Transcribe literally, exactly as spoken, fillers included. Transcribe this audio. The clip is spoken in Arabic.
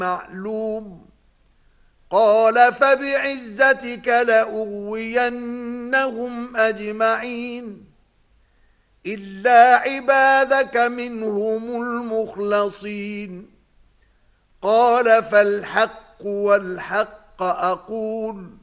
معلوم قال فبعزتك لأغوينهم أجمعين إلا عبادك منهم المخلصين قال فالحق والحق أقول